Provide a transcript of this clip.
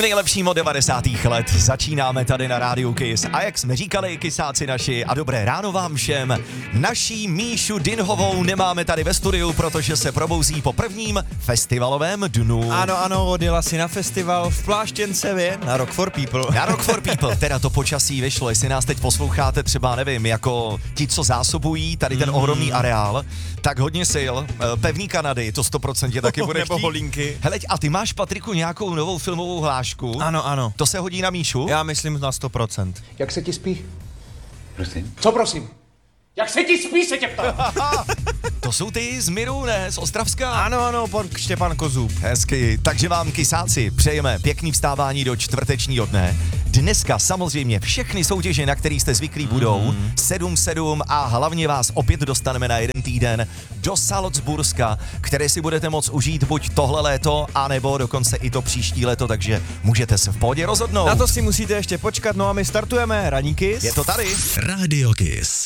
nejlepším od 90. let. Začínáme tady na Rádiu Kiss. A jak jsme říkali, kysáci naši, a dobré ráno vám všem. Naší Míšu Dinhovou nemáme tady ve studiu, protože se probouzí po prvním festivalovém dnu. Ano, odjela si na festival v Pláštěncevě na Rock for People. Na Rock for People, teda to počasí vyšlo, jestli nás teď posloucháte třeba, nevím, jako ti, co zásobují tady ten ohromný areál, tak hodně sil, pevný Kanady, to 100% taky bude nebo chtít. holinky. Hele, a ty máš, Patriku, nějakou novou filmovou hlášku? Ano. To se hodí na Míšu? Já myslím na 100%. Jak se ti spí? Prosím? Co prosím? Jak se ti spí, se tě ptám? To jsou ty z Miru, ne? Z Ostravska? Ano, Štěpán Kozub. Hezky, takže vám, kysáci, přejeme pěkný vstávání do čtvrtečního dne. Dneska samozřejmě všechny soutěže, na který jste zvyklí, budou 7-7 a hlavně vás opět dostaneme na jeden týden do Salzburska, které si budete moct užít buď tohle léto, anebo dokonce i to příští léto, takže můžete se v pohodě rozhodnout. Na to si musíte ještě počkat, no a my startujeme, Ranní Kiss. Je to tady. Radio Kiss.